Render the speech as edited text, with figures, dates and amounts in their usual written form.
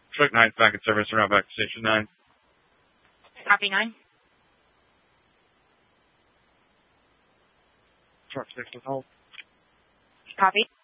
Truck 9's back in service, around back to Station 9. Copy 9. Truck 6 is hold. Copy.